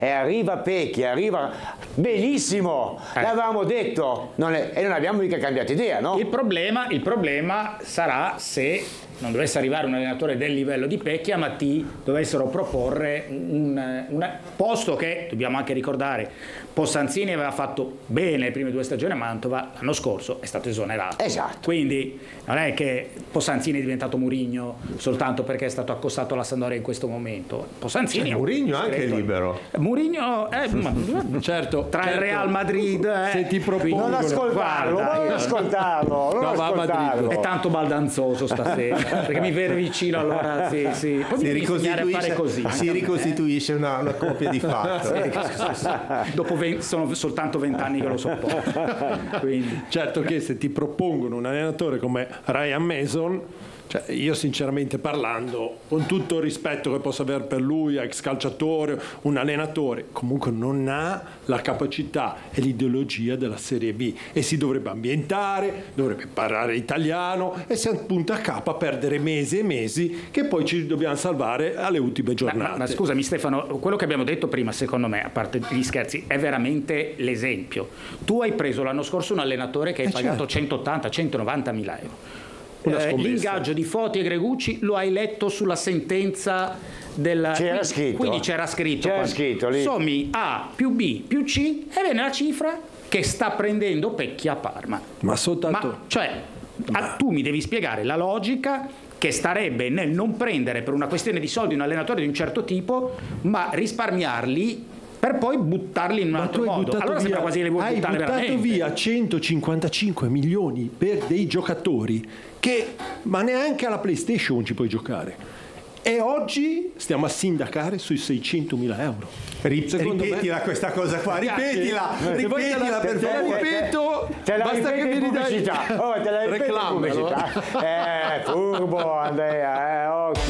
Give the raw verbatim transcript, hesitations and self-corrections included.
E arriva Pecchi, arriva benissimo, eh. l'avevamo detto non è, e non abbiamo mica cambiato idea, no? Il problema, il problema sarà se non dovesse arrivare un allenatore del livello di Pecchia, ma ti dovessero proporre un, un posto che, dobbiamo anche ricordare, Possanzini aveva fatto bene le prime due stagioni a Mantova, l'anno scorso è stato esonerato. Esatto. Quindi non è che Possanzini è diventato Mourinho soltanto perché è stato accostato alla Sampdoria in questo momento. Possanzini cioè, Mourinho anche libero. Mourinho è certo, tra certo. il Real Madrid eh, se ti propongono, non ascoltarlo, guarda, non io- ascoltarlo, non No, va a ascoltarlo. Madrid. è tanto baldanzoso stasera perché mi vede vicino, allora sì, sì. Poi Si mi devi insegnare a fare ricostituisce, così. si ricostituisce una, una coppia di fatto. Eh, sì, sì. Dopo venti, sono soltanto vent'anni che lo sopporto. Quindi. certo che se ti propongono un allenatore come Ryan Mason, cioè io sinceramente parlando, con tutto il rispetto che posso avere per lui, ex calciatore, un allenatore, comunque non ha la capacità e l'ideologia della Serie B e si dovrebbe ambientare, dovrebbe parlare italiano e siamo punta a capo a perdere mesi e mesi che poi ci dobbiamo salvare alle ultime Ma, giornate. ma- ma scusami Stefano, quello che abbiamo detto prima, secondo me, a parte gli scherzi, è veramente l'esempio. Tu hai preso l'anno scorso un allenatore che hai Eh, pagato certo. centottanta centonovanta mila euro. Una Eh, scommessa. l'ingaggio di Foti e Gregucci lo hai letto sulla sentenza del... C'era quindi- scritto. Quindi c'era scritto. C'era quando- scritto lì. Sommi A più B più C e viene la cifra che sta prendendo Pecchia a Parma. Ma soltanto... Ma cioè, a- tu mi devi spiegare la logica che starebbe nel non prendere per una questione di soldi un allenatore di un certo tipo, ma risparmiarli per poi buttarli in un Ma altro tu hai modo. buttato Allora sembra via- quasi che le vuoi hai buttare buttato veramente. via centocinquantacinque milioni per dei giocatori che ma neanche alla PlayStation ci puoi giocare. E oggi stiamo a sindacare sui seicentomila euro. Ri- Secondo ripetila me- questa cosa qua, ripetila, Se vuoi te la- ripetila per te la favore. ripeto, Te la basta che ripeti mi in ridai pubblicità. Oh, te la ripeti in reclamalo. pubblicità. Eh, furbo Andrea, eh, occhio.